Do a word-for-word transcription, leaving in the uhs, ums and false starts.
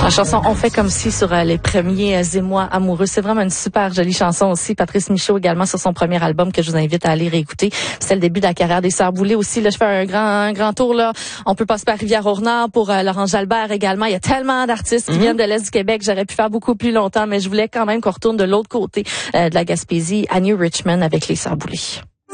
La chanson On fait comme si sur euh, les premiers euh, émois amoureux. C'est vraiment une super jolie chanson aussi. Patrice Michaud également sur son premier album que je vous invite à aller réécouter. C'est le début de la carrière des Sœurs Boulay aussi. Là, je fais un grand un grand tour là. On peut passer par Rivière-au-Nord pour euh, Laurent Jalbert également. Il y a tellement d'artistes qui mm-hmm. viennent de l'Est du Québec. J'aurais pu faire beaucoup plus longtemps, mais je voulais quand même qu'on retourne de l'autre côté euh, de la Gaspésie à New Richmond avec les Sœurs Boulay.